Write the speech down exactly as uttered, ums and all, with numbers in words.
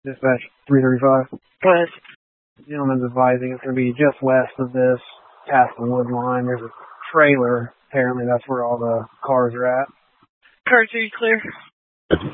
Dispatch three thirty-five. Go ahead. Gentleman's advising it's going to be just west of this, past the wood line. There's a trailer. Apparently that's where all the cars are at. Cars, are you clear?